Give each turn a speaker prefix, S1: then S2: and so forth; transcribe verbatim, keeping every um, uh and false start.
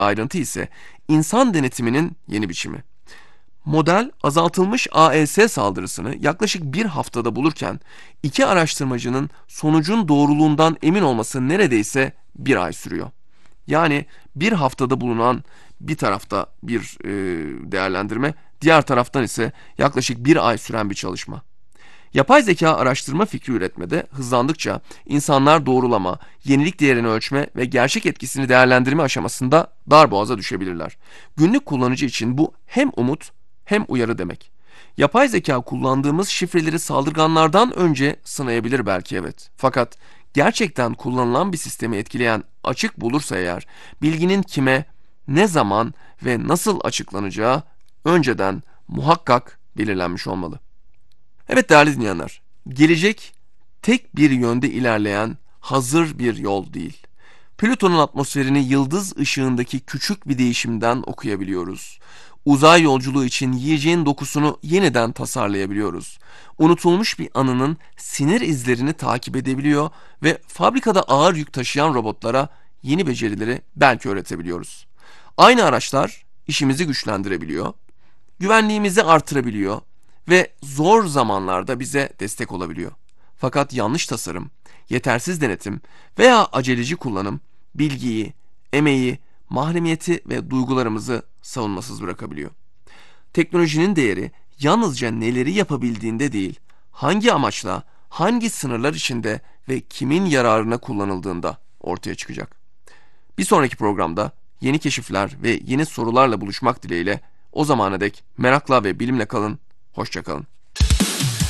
S1: ayrıntı ise insan denetiminin yeni biçimi. Model, azaltılmış A E S saldırısını yaklaşık bir haftada bulurken, iki araştırmacının sonucun doğruluğundan emin olması neredeyse bir ay sürüyor. Yani bir haftada bulunan bir tarafta bir e, değerlendirme, diğer taraftan ise yaklaşık bir ay süren bir çalışma. Yapay zeka araştırma fikri üretmede hızlandıkça insanlar doğrulama, yenilik değerini ölçme ve gerçek etkisini değerlendirme aşamasında darboğaza düşebilirler. Günlük kullanıcı için bu hem umut hem uyarı demek. Yapay zeka kullandığımız şifreleri saldırganlardan önce sınayabilir belki, evet. Fakat gerçekten kullanılan bir sistemi etkileyen açık bulursa eğer, bilginin kime, ne zaman ve nasıl açıklanacağı önceden muhakkak belirlenmiş olmalı. Evet değerli dinleyenler, gelecek tek bir yönde ilerleyen hazır bir yol değil. Plüton'un atmosferini yıldız ışığındaki küçük bir değişimden okuyabiliyoruz. Uzay yolculuğu için yiyeceğin dokusunu yeniden tasarlayabiliyoruz. Unutulmuş bir anının sinir izlerini takip edebiliyor ve fabrikada ağır yük taşıyan robotlara yeni becerileri belki öğretebiliyoruz. Aynı araçlar işimizi güçlendirebiliyor, güvenliğimizi artırabiliyor ve zor zamanlarda bize destek olabiliyor. Fakat yanlış tasarım, yetersiz denetim veya aceleci kullanım bilgiyi, emeği, mahremiyeti ve duygularımızı savunmasız bırakabiliyor. Teknolojinin değeri yalnızca neleri yapabildiğinde değil, hangi amaçla, hangi sınırlar içinde ve kimin yararına kullanıldığında ortaya çıkacak. Bir sonraki programda yeni keşifler ve yeni sorularla buluşmak dileğiyle, o zamana dek merakla ve bilimle kalın, hoşça kalın.